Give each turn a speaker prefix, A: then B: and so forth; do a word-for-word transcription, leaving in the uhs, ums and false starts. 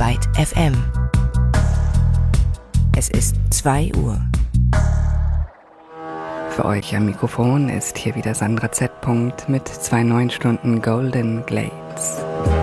A: Byte F M. Es ist zwei Uhr.
B: Für euch am Mikrofon ist hier wieder Sandra Z. mit zwei neuen Stunden Golden Glades.